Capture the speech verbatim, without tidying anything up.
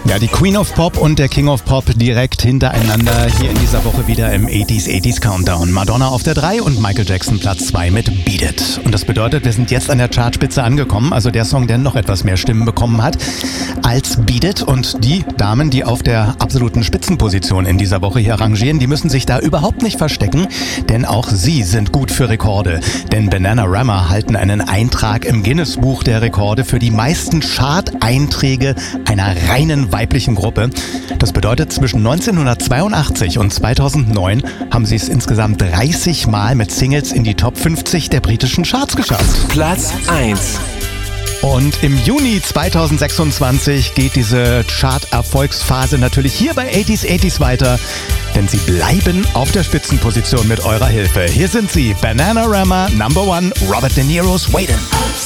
Ja, die Queen of Pop und der King of Pop direkt hintereinander hier in dieser Woche wieder im achtziger achtziger Countdown. Madonna auf der drei und Michael Jackson Platz zwei mit Beat It. Und das bedeutet, wir sind jetzt an der Chartspitze angekommen, also der Song, der noch etwas mehr Stimmen bekommen hat als Beat It. Und die Damen, die auf der absoluten Spitzenposition in dieser Woche hier rangieren, die müssen sich da überhaupt nicht verstecken, denn auch sie sind gut für Rekorde. Denn Bananarama halten einen Eintrag im Guinness-Buch der Rekorde für die meisten Chart-Einträge einer reinen weiblichen Gruppe. Das bedeutet, zwischen neunzehnhundertzweiundachtzig und zweitausendneun haben sie es insgesamt dreißig Mal mit Singles in die Top fünfzig der britischen Charts geschafft. Platz eins. Und im Juni zweitausendsechsundzwanzig geht diese Chart-Erfolgsphase natürlich hier bei achtziger achtziger weiter, denn sie bleiben auf der Spitzenposition mit eurer Hilfe. Hier sind sie, Bananarama, Number One, Robert De Niro's Waitin'.